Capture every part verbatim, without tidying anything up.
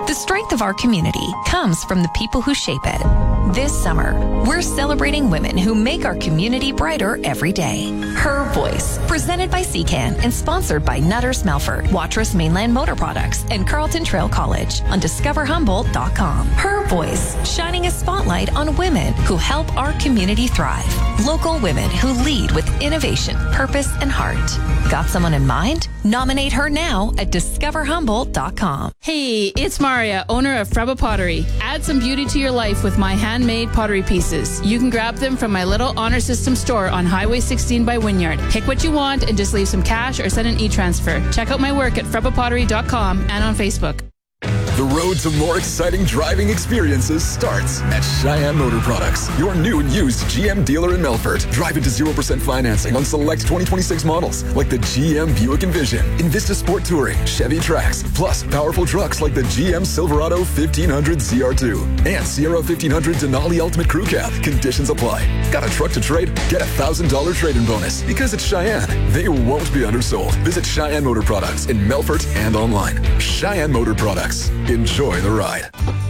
The strength of our community comes from the people who shape it. This summer, we're celebrating women who make our community brighter every day. Her Voice, presented by C CAN and sponsored by Nutters Melford, Watrous Mainland Motor Products, and Carleton Trail College on discover humboldt dot com. Her Voice, shining a spotlight on women who help our community thrive. Local women who lead with innovation, purpose, and heart. Got someone in mind? Nominate her now at discover humboldt dot com. Hey, it's Maria, owner of Freba Pottery. Add some beauty to your life with my handmade pottery pieces. You can grab them from my little Honor System store on Highway sixteen by Wynyard. Pick what you want and just leave some cash or send an e-transfer. Check out my work at freba pottery dot com and on Facebook. The road to more exciting driving experiences starts at Cheyenne Motor Products, your new and used G M dealer in Melfort. Drive into zero percent financing on select twenty twenty-six models like the G M Buick Envision, Invista Sport Touring, Chevy Trax, plus powerful trucks like the G M Silverado fifteen hundred Z R two and Sierra fifteen hundred Denali Ultimate Crew Cab. Conditions apply. Got a truck to trade? Get a one thousand dollars trade-in bonus. Because it's Cheyenne, they won't be undersold. Visit Cheyenne Motor Products in Melfort and online. Cheyenne Motor Products. Enjoy the ride.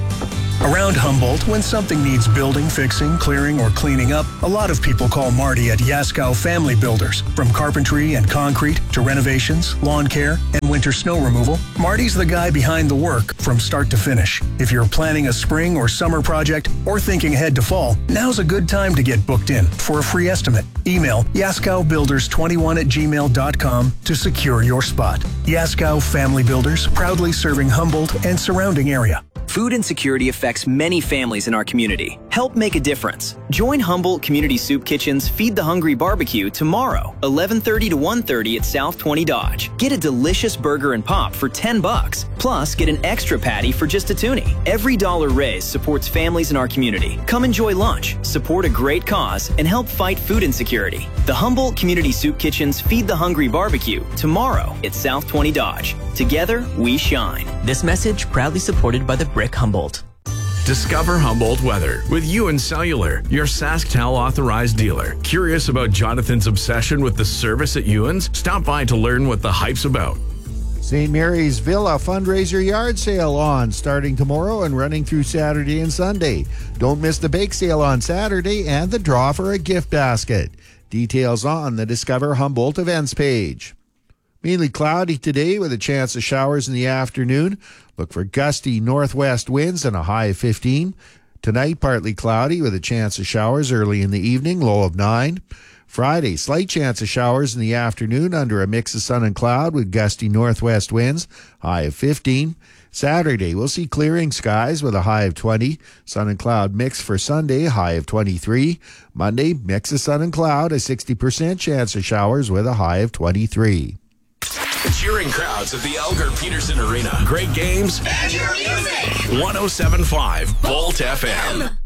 Around Humboldt, when something needs building, fixing, clearing, or cleaning up, a lot of people call Marty at Yaskow Family Builders. From carpentry and concrete to renovations, lawn care, and winter snow removal, Marty's the guy behind the work from start to finish. If you're planning a spring or summer project or thinking ahead to fall, now's a good time to get booked in for a free estimate. Email yaskow builders twenty-one at gmail dot com to secure your spot. Yaskow Family Builders, proudly serving Humboldt and surrounding area. Food insecurity affects many families in our community. Help make a difference. Join Humboldt Community Soup Kitchen's Feed the Hungry Barbecue tomorrow, eleven thirty to one thirty at South twenty Dodge. Get a delicious burger and pop for ten bucks. Plus, get an extra patty for just a toonie. Every dollar raised supports families in our community. Come enjoy lunch, support a great cause, and help fight food insecurity. The Humboldt Community Soup Kitchen's Feed the Hungry Barbecue tomorrow at South twenty Dodge. Together, we shine. This message proudly supported by the Brick Humboldt. Discover Humboldt weather with Ewan Cellular, your SaskTel authorized dealer. Curious about Jonathan's obsession with the service at Ewan's? Stop by to learn what the hype's about. Saint Mary's Villa fundraiser yard sale on, starting tomorrow and running through Saturday and Sunday. Don't miss the bake sale on Saturday and the draw for a gift basket. Details on the Discover Humboldt events page. Mainly cloudy today with a chance of showers in the afternoon. Look for gusty northwest winds and a high of fifteen. Tonight, partly cloudy with a chance of showers early in the evening, low of nine. Friday, slight chance of showers in the afternoon under a mix of sun and cloud with gusty northwest winds, high of fifteen. Saturday, we'll see clearing skies with a high of twenty. Sun and cloud mix for Sunday, high of twenty-three. Monday, mix of sun and cloud, a sixty percent chance of showers with a high of twenty-three. Cheering crowds at the Elgar Peterson Arena. Great games. And your music. one oh seven point five Bolt F M.